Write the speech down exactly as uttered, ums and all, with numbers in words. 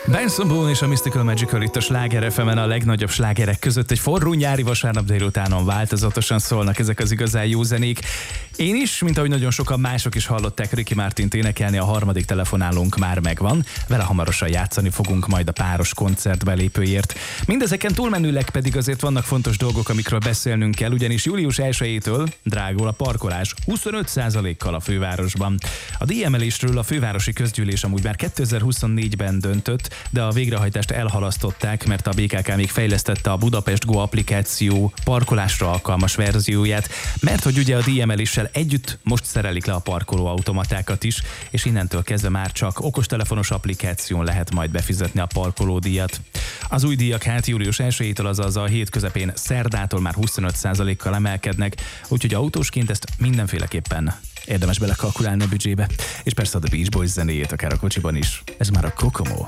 Benson Boone és a Mystical Magical itt a Sláger ef emen, a legnagyobb slágerek között. Egy forró nyári vasárnap délutánon változatosan szólnak ezek az igazán jó zenék. Én is, mint ahogy nagyon sokan mások is hallották Ricky Martint énekelni, a harmadik telefonálónk már megvan. Vele hamarosan játszani fogunk majd a páros koncert belépőért. Mindezeken túlmenőleg pedig azért vannak fontos dolgok, amikről beszélnünk kell, ugyanis július elsejétől drágul a parkolás huszonöt százalékkal a fővárosban. A díjemelésről a fővárosi közgyűlés amúgy már kétezer-huszonnégyben döntött, de a végrehajtást elhalasztották, mert a bé ká ká még fejlesztette a Budapest Go applikáció parkolásra alkalmas verzióját, mert hogy ugye a díjemeléssel együtt most szerelik le a parkolóautomatákat is, és innentől kezdve már csak okostelefonos applikáción lehet majd befizetni a parkolódíjat. Az új díjak hát július elsejétől, azaz a hét közepén szerdától már huszonöt százalékkal emelkednek, úgyhogy autósként ezt mindenféleképpen érdemes belekalkulálni a büdzsébe. És persze a The Beach Boys zenéjét akár a kocsiban is. Ez már a Kokomo.